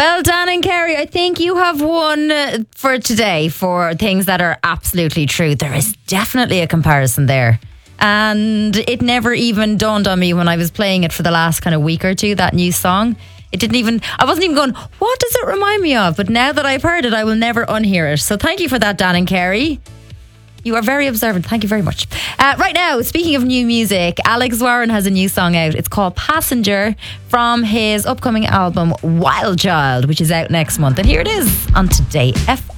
Well, Dan and Kerry, I think you have won for today for things that are absolutely true. There is definitely a comparison there. And it never even dawned on me when I was playing it for the last kind of week or two, that new song. I wasn't even going, what does it remind me of? But now that I've heard it, I will never unhear it. So thank you for that, Dan and Kerry. You are very observant. Thank you very much. Right now, speaking of new music, Alex Warren has a new song out. It's called Passenger from his upcoming album Wild Child, which is out next month. And here it is on Today FM.